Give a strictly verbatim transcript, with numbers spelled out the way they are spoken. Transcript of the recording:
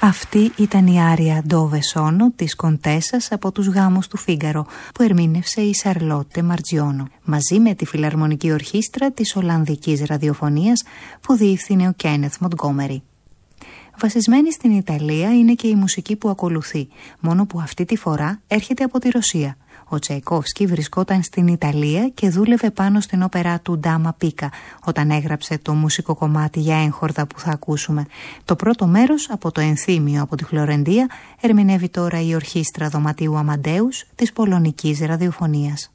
Αυτή ήταν η άρια «Ντόβε Σόνο» της Κοντέσας από τους γάμους του Φίγκαρο, που ερμήνευσε η Σαρλότε Μαρτζιόνο, μαζί με τη Φιλαρμονική Ορχήστρα της Ολλανδικής Ραδιοφωνίας που διεύθυνε ο Κένεθ Μοντγκόμερι. Βασισμένη στην Ιταλία είναι και η μουσική που ακολουθεί, μόνο που αυτή τη φορά έρχεται από τη Ρωσία. Ο Τσαϊκόφσκι βρισκόταν στην Ιταλία και δούλευε πάνω στην όπερα του Ντάμα Πίκα όταν έγραψε το μουσικό κομμάτι για έγχορδα που θα ακούσουμε. Το πρώτο μέρος από το ενθύμιο από τη Φλωρεντία ερμηνεύει τώρα η Ορχήστρα Δωματίου Αμαντέους της Πολωνικής Ραδιοφωνίας.